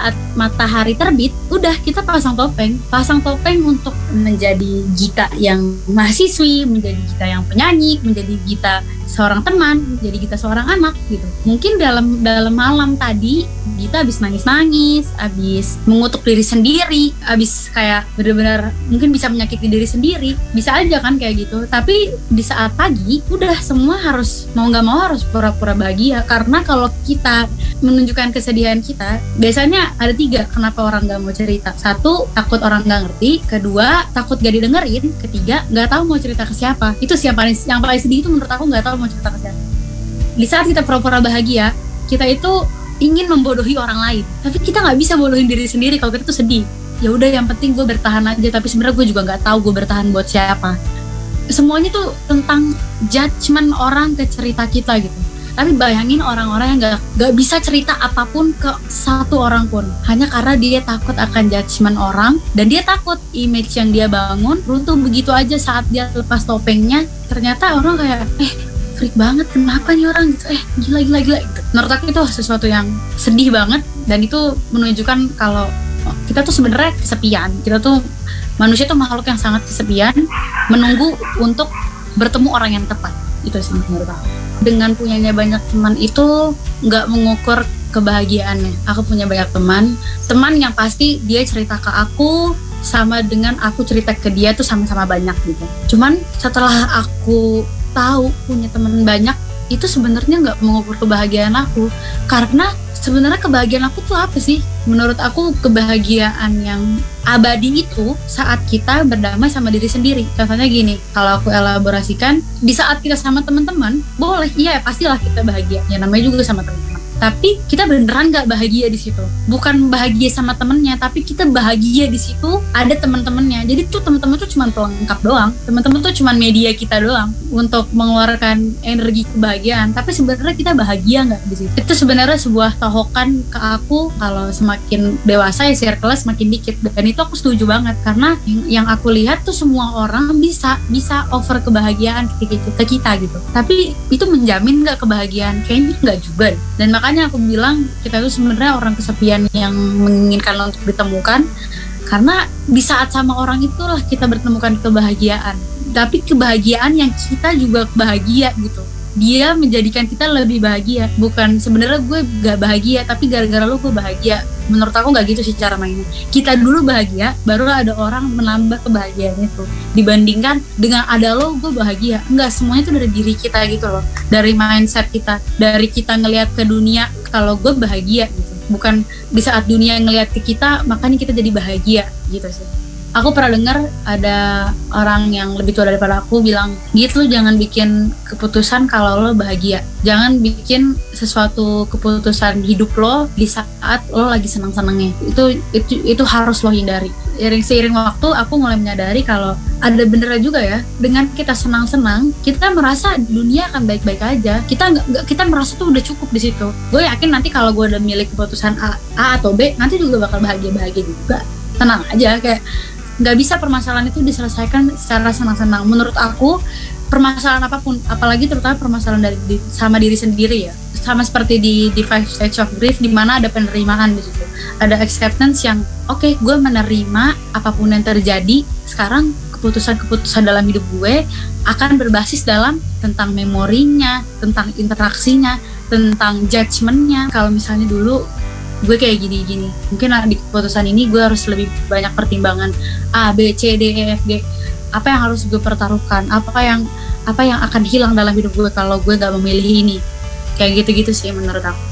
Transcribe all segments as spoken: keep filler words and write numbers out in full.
saat matahari terbit, udah kita pasang topeng. Pasang topeng untuk menjadi Gita yang mahasiswi, menjadi Gita yang penyanyi, menjadi Gita seorang teman, menjadi Gita seorang anak gitu. Mungkin dalam dalam malam tadi Gita habis nangis-nangis, habis mengutuk diri sendiri, habis kayak benar-benar mungkin bisa menyakiti diri sendiri. Bisa aja kan kayak gitu. Tapi di saat pagi udah semua harus mau nggak mau harus pura-pura bahagia, karena kalau kita menunjukkan kesedihan kita, biasanya ada tiga kenapa orang nggak mau cerita. Satu, takut orang nggak ngerti. Kedua, takut gak didengerin. Ketiga, nggak tahu mau cerita ke siapa. Itu sih yang paling yang paling sedih itu menurut aku, nggak tahu mau cerita ke siapa. Di saat kita pura-pura bahagia, kita itu ingin membodohi orang lain, tapi kita nggak bisa bodohin diri sendiri kalau kita tuh sedih. Ya udah, yang penting gue bertahan aja, tapi sebenarnya gue juga nggak tahu gue bertahan buat siapa. Semuanya tuh tentang judgement orang ke cerita kita gitu. Tapi bayangin orang-orang yang gak, gak bisa cerita apapun ke satu orang pun, hanya karena dia takut akan judgement orang, dan dia takut image yang dia bangun runtuh begitu aja saat dia lepas topengnya. Ternyata orang kayak, eh freak banget, kenapa nih orang gitu, eh gila-gila-gila gitu. Menurut aku itu sesuatu yang sedih banget, dan itu menunjukkan kalau kita tuh sebenarnya kesepian. Kita tuh manusia tuh makhluk yang sangat kesepian, menunggu untuk bertemu orang yang tepat. Itu sih menurut aku. Dengan punyanya banyak teman itu nggak mengukur kebahagiaannya. Aku punya banyak teman, teman yang pasti dia cerita ke aku sama dengan aku cerita ke dia tuh sama-sama banyak gitu. Cuman setelah aku tahu punya teman banyak, itu sebenarnya nggak mengukur kebahagiaan aku. Karena sebenarnya kebahagiaan aku tuh apa sih? Menurut aku kebahagiaan yang abadi itu saat kita berdamai sama diri sendiri. Contohnya gini, kalau aku elaborasikan, di saat kita sama teman-teman, boleh, iya pastilah kita bahagia. Ya namanya juga sama teman-teman. Tapi kita beneran nggak bahagia di situ. Bukan bahagia sama temennya, tapi kita bahagia di situ ada teman-temannya. Jadi tuh teman-teman tuh cuma pelengkap doang. Teman-teman tuh cuma media kita doang untuk mengeluarkan energi kebahagiaan. Tapi sebenarnya kita bahagia nggak di situ? Itu sebenarnya sebuah tohokan ke aku kalau semakin dewasa ya circle semakin dikit. Dan itu aku setuju banget, karena yang aku lihat tuh semua orang bisa bisa over kebahagiaan ke, ke kita gitu. Tapi itu menjamin nggak kebahagiaan? Kayaknya nggak juga. Dan makanya aku bilang kita itu sebenarnya orang kesepian yang menginginkan untuk ditemukan, karena di saat sama orang itulah kita bertemukan kebahagiaan. Tapi kebahagiaan yang kita juga bahagia gitu. Dia menjadikan kita lebih bahagia. Bukan sebenarnya gue gak bahagia, tapi gara-gara lu gue bahagia. Menurut aku gak gitu sih cara mainnya. Kita dulu bahagia, baru ada orang menambah kebahagiaan itu. Dibandingkan dengan ada lo gue bahagia. Enggak, semuanya itu dari diri kita gitu loh. Dari mindset kita. Dari kita ngelihat ke dunia kalau gue bahagia gitu. Bukan di saat dunia ngelihat ke kita, makanya kita jadi bahagia gitu sih. Aku pernah dengar ada orang yang lebih tua daripada aku bilang, gitu lo jangan bikin keputusan kalau lo bahagia. Jangan bikin sesuatu keputusan hidup lo di saat lo lagi senang-senangnya. Itu itu itu harus lo hindari. Seiring seiring waktu aku mulai menyadari kalau ada benernya juga ya. Dengan kita senang-senang, kita merasa dunia akan baik-baik aja. Kita nggak kita merasa tuh udah cukup di situ. Gue yakin nanti kalau gue udah milih keputusan A, A atau B, nanti juga bakal bahagia-bahagia juga. Tenang aja, kayak nggak bisa permasalahan itu diselesaikan secara senang-senang. Menurut aku permasalahan apapun, apalagi terutama permasalahan dari di, sama diri sendiri ya, sama seperti di di five stage of grief, di mana ada penerimaan di situ, ada acceptance yang oke okay, gue menerima apapun yang terjadi. Sekarang keputusan-keputusan dalam hidup gue akan berbasis dalam tentang memorinya, tentang interaksinya, tentang judgementnya. Kalau misalnya dulu gue kayak gini-gini, mungkin di keputusan ini gue harus lebih banyak pertimbangan A, B, C, D, E, F, G. Apa yang harus gue pertaruhkan? Apa yang apa yang akan hilang dalam hidup gue kalau gue gak memilih ini? Kayak gitu-gitu sih menurut aku.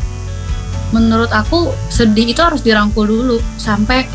Menurut aku sedih itu harus dirangkul dulu sampai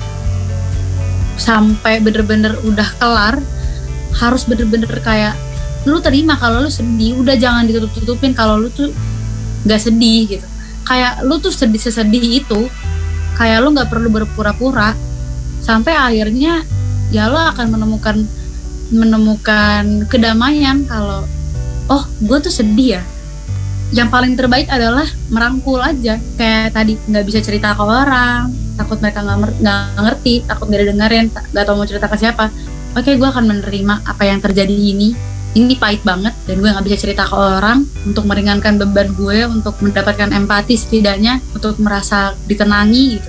sampai bener-bener udah kelar. Harus bener-bener kayak lu terima kalau lu sedih, udah jangan ditutup-tutupin kalau lu tuh gak sedih gitu. Kayak lu tuh sedih sesedih itu, kayak lu nggak perlu berpura-pura, sampai akhirnya ya lu akan menemukan menemukan kedamaian kalau oh gue tuh sedih ya. Yang paling terbaik adalah merangkul aja, kayak tadi nggak bisa cerita ke orang, takut mereka nggak nggak ngerti, takut nggak didengerin, nggak tahu mau cerita ke siapa. Oke, gue akan menerima apa yang terjadi ini. Ini pahit banget dan gue gak bisa cerita ke orang, untuk meringankan beban gue, untuk mendapatkan empati setidaknya, untuk merasa ditenangi gitu.